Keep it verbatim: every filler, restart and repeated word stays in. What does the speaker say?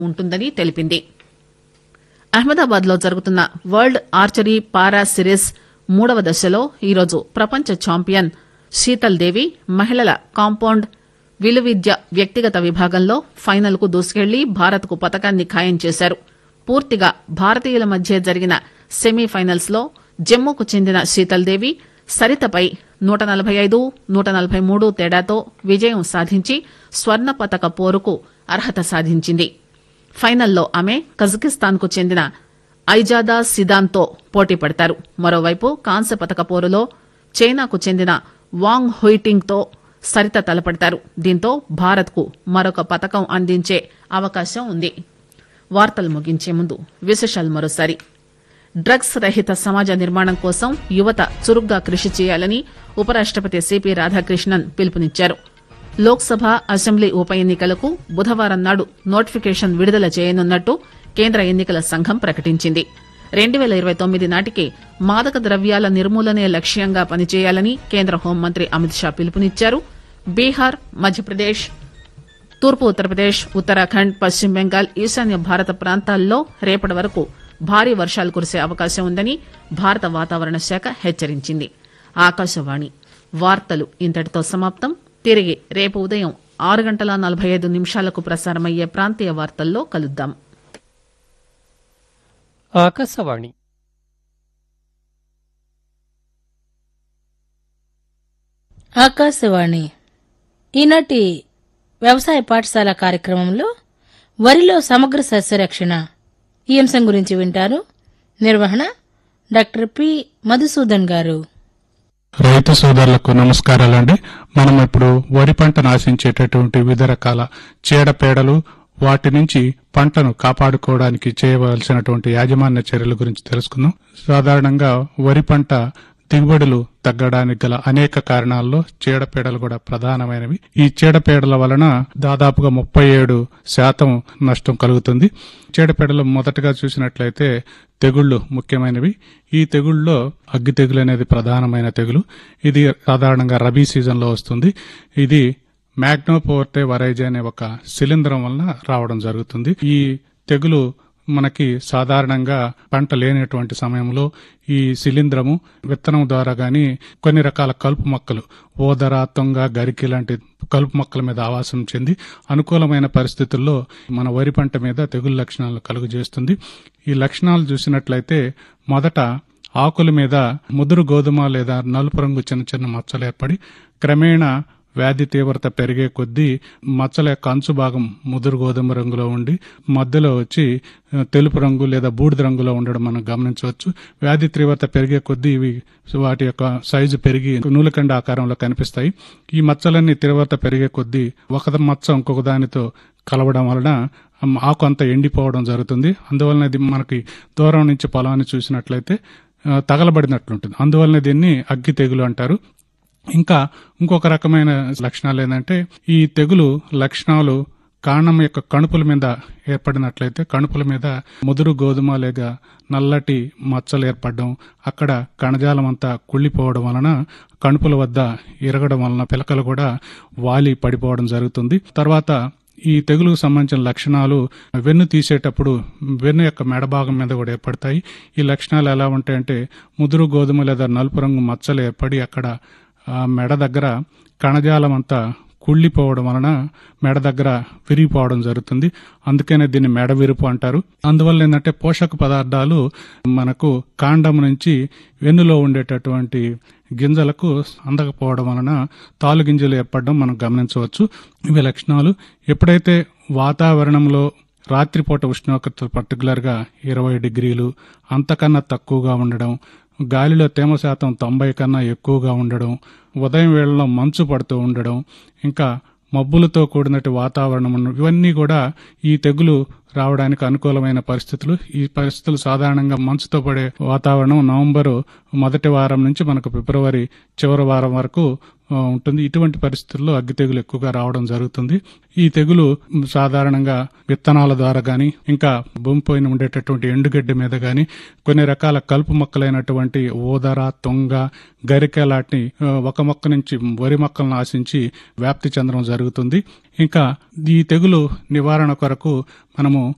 ఉంటుందని తెలిపింది. అహ్మదాబాద్ లో జరుగుతున్న వరల్డ్ ఆర్చరీ పారా సిరీస్ మూడవ దశలో ఈరోజు ప్రపంచ ఛాంపియన్ శీతల్ దేవి మహిళల కాంపౌండ్ విలువిద్య వ్యక్తిగత విభాగంలో ఫైనల్ కు దూసుకెళ్లి భారత్ కు పతకాన్ని ఖాయం చేశారు. పూర్తిగా భారతీయుల మధ్య జరిగిన సెమీఫైనల్స్ లో జమ్మూకు చెందిన శీతల్ దేవి సరితపై నూట నలభై ఐదు నూట నలభై మూడు తేడాతో విజయం సాధించి స్వర్ణ పతక పోరుకు అర్హత సాధించింది. ఫైనల్లో ఆమె కజకిస్తాన్ కు చెందిన ఐజాదా సిదాన్తో పోటీ పడతారు. మరోవైపు కాంస్య పతక పోరులో చైనాకు చెందిన వాంగ్ హుయిటింగ్ తో సరిత తలపడతారు. దీంతో భారత్ కు మరొక పతకం అందించే అవకాశం ఉంది. వార్తలు ముగించే ముందు విశేషాలు మరోసారి. డ్రగ్స్ రహిత సమాజ నిర్మాణం కోసం యువత చురుగ్గా కృషి చేయాలని ఉపరాష్టపతి సిపి రాధాకృష్ణన్ పిలుపునిచ్చారు. లోక్సభ అసెంబ్లీ ఉప ఎన్నికలకు బుధవారం నాడు నోటిఫికేషన్ విడుదల చేయనున్నట్టు కేంద్ర ఎన్నికల సంఘం ప్రకటించింది. రెండు పేల ఇరవై తొమ్మిది నాటికి మాదక ద్రవ్యాల నిర్మూలనే లక్ష్యంగా పనిచేయాలని కేంద్ర హోంమంత్రి అమిత్ షా పిలుపునిచ్చారు. బీహార్, మధ్యప్రదేశ్, తూర్పు ఉత్తరప్రదేశ్, ఉత్తరాఖండ్, పశ్చిమ బెంగాల్, ఈశాన్య భారత ప్రాంతాల్లో రేపటి వరకు భారీ వర్షాలు కురిసే అవకాశం ఉందని భారత వాతావరణ శాఖ హెచ్చరించింది. ఆకాశవాణి వార్తలు ఇంతటితో సమాప్తం. తిరిగి రేపు ఉదయం ఆరు గంటల నలభై ఐదు నిమిషాలకు ప్రసారమయ్యే ప్రాంతీయ వార్తల్లో కలుద్దాం. ఆకాశవాణి ఆకాశవాణి ఈనాటి వ్యవసాయ పాఠశాల కార్యక్రమంలో వరిలో సమగ్ర సస్యరక్షణ ఈ అంశం గురించి వింటారు. నిర్వహణ డాక్టర్ పి మధుసూదన్ గారు. రైతు సోదరులకు నమస్కారాలండి. మనం ఇప్పుడు వరి పంటను ఆశించేటటువంటి వివిధ రకాల చీడపీడలు, వాటి నుంచి పంటను కాపాడుకోవడానికి చేయవలసినటువంటి యాజమాన్య చర్యల గురించి తెలుసుకుందాం. సాధారణంగా వరి పంట దిగుబడులు తగ్గడానికి గల అనేక కారణాల్లో చీడపీడలు కూడా ప్రధానమైనవి. ఈ చీడపీడల వలన దాదాపుగా ముప్పై ఏడు శాతం నష్టం కలుగుతుంది. చీడపీడలు మొదటగా చూసినట్లయితే తెగుళ్లు ముఖ్యమైనవి. ఈ తెగుళ్ళలో అగ్గి తెగులు అనేది ప్రధానమైన తెగులు. ఇది సాధారణంగా రబీ సీజన్ లో వస్తుంది. ఇది మ్యాగ్నోపోర్టే వరైజే అనే ఒక శిలీంధ్రం వలన రావడం జరుగుతుంది. ఈ తెగులు మనకి సాధారణంగా పంట లేనటువంటి సమయంలో ఈ శిలీంధ్రము విత్తనం ద్వారా గాని కొన్ని రకాల కలుపు మొక్కలు, ఓదర, తొంగ, గరికి లాంటి కలుపు మొక్కల మీద ఆవాసం చెంది అనుకూలమైన పరిస్థితుల్లో మన వరి పంట మీద తెగులు లక్షణాలను కలుగజేస్తుంది. ఈ లక్షణాలు చూసినట్లయితే మొదట ఆకుల మీద ముదురు గోధుమ లేదా నలుపు రంగు చిన్న చిన్న మచ్చలు ఏర్పడి క్రమేణా వ్యాధి తీవ్రత పెరిగే కొద్దీ మచ్చల యొక్క అంచు భాగం ముదురు గోధుమ రంగులో ఉండి మధ్యలో వచ్చి తెలుపు రంగు లేదా బూడిద రంగులో ఉండడం మనం గమనించవచ్చు. వ్యాధి తీవ్రత పెరిగే కొద్దీ ఇవి వాటి యొక్క సైజు పెరిగి నూలుకండ ఆకారంలో కనిపిస్తాయి. ఈ మచ్చలన్నీ తీవ్రత పెరిగే కొద్దీ ఒక మచ్చ ఇంకొక దానితో కలవడం వలన ఆకు అంతా ఎండిపోవడం జరుగుతుంది. అందువలన ఇది మనకి దూరం నుంచి పొలాన్ని చూసినట్లయితే తగలబడినట్లుంటుంది. అందువలన దీన్ని అగ్గి తెగులు అంటారు. ఇంకా ఇంకొక రకమైన లక్షణాలు ఏంటంటే ఈ తెగులు లక్షణాలు కాండం యొక్క కణుపుల మీద ఏర్పడినట్లయితే కణుపుల మీద ముదురు గోధుమ లేక నల్లటి మచ్చలు ఏర్పడడం, అక్కడ కణజాలం అంతా కుళ్ళిపోవడం వలన కణుపుల వద్ద ఇరగడం వలన పిలకలు కూడా వాలి పడిపోవడం జరుగుతుంది. తర్వాత ఈ తెగులుకు సంబంధించిన లక్షణాలు వెన్ను తీసేటప్పుడు వెన్ను యొక్క మెడభాగం మీద కూడా ఏర్పడతాయి. ఈ లక్షణాలు ఎలా ఉంటాయంటే ముదురు గోధుమ లేదా నలుపు రంగు మచ్చలు ఏర్పడి అక్కడ మెడ దగ్గర కణజాలం అంతా కుళ్ళిపోవడం వలన మెడ దగ్గర విరిగిపోవడం జరుగుతుంది. అందుకనే దీన్ని మెడ విరుపు అంటారు. అందువల్ల ఏంటంటే పోషక పదార్థాలు మనకు కాండం నుంచి వెన్నులో ఉండేటటువంటి గింజలకు అందకపోవడం వలన తాలు గింజలు ఏర్పడడం మనం గమనించవచ్చు. ఇవి లక్షణాలు. ఎప్పుడైతే వాతావరణంలో రాత్రిపూట ఉష్ణోగ్రత పర్టికులర్ గా ఇరవై డిగ్రీలు అంతకన్నా తక్కువగా ఉండడం, గాలిలో తేమ శాతం తొంభై కన్నా ఎక్కువగా ఉండడం, ఉదయం వేళలో మంచు పడుతూ ఉండడం, ఇంకా మబ్బులతో కూడినట్టు వాతావరణం, ఇవన్నీ కూడా ఈ తెగులు రావడానికి అనుకూలమైన పరిస్థితులు. ఈ పరిస్థితులు సాధారణంగా మంచుతో పడే వాతావరణం నవంబరు మొదటి వారం నుంచి మనకు ఫిబ్రవరి చివరి వారం వరకు ఉంటుంది. ఇటువంటి పరిస్థితుల్లో అగ్గి తెగులు ఎక్కువగా రావడం జరుగుతుంది. ఈ తెగులు సాధారణంగా విత్తనాల ద్వారా గాని, ఇంకా భూమిపైన ఉండేటటువంటి ఎండుగడ్డి మీద గాని, కొన్ని రకాల కలుపు మొక్కలైనటువంటి ఓదర, తొంగ, గరిక లాంటి ఒక మొక్క నుంచి వరి మొక్కలను ఆశించి వ్యాప్తి చెందడం జరుగుతుంది. ఇంకా ఈ తెగులు నివారణ కొరకు మనము